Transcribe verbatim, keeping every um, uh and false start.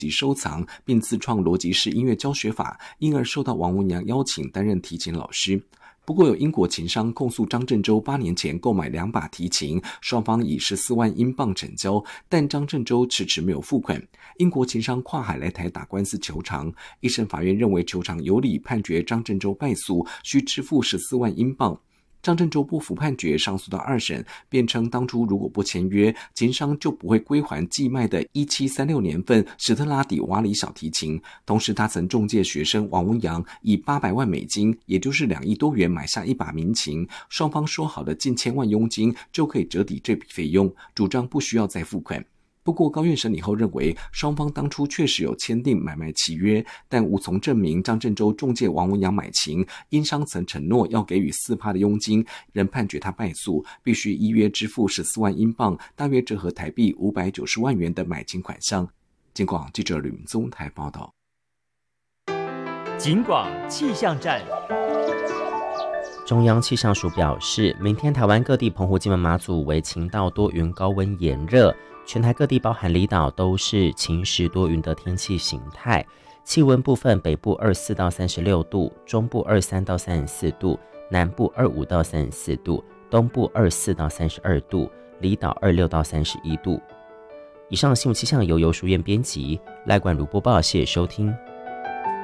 及收藏并自创逻辑式音乐教学法，因而受到王文洋邀请担任提琴老师。不过有英国琴商控诉张振洲八年前购买两把提琴，双方以十四万英镑成交，但张振洲迟迟没有付款。英国琴商跨海来台打官司求偿，一审法院认为求偿有理，判决张振洲败诉，需支付十四万英镑。张振洲不服判决，上诉到二审，辩称当初如果不签约，琴商就不会归还寄卖的一七三六年份史特拉底瓦里小提琴。同时他曾中介学生王文洋以八百万美金，也就是两亿多元买下一把民琴，双方说好的近千万佣金就可以折抵这笔费用，主张不需要再付款。不过高院审理后认为，双方当初确实有签订买卖契约，但无从证明张振洲中介王文洋买琴，因商曾承诺要给予 百分之四 的佣金，仍判决他败诉，必须依约支付十四万英镑，大约折合台币五百九十万元的买琴款项。警广记者吕明宗台报道。 警广气象站。 中央气象署表示，明天台湾各地澎湖、金门、马祖为晴到多云，高温炎热，全台各地包含离岛都是晴时多云的天气形态。气温部分，北部二十四到三十六度，中部二十三到三十四度，南部二十五到三十四度，东部二十四到三十二度，离岛二十六到三十一度。以上新闻气象由游淑燕编辑，赖冠如播报，谢谢收听。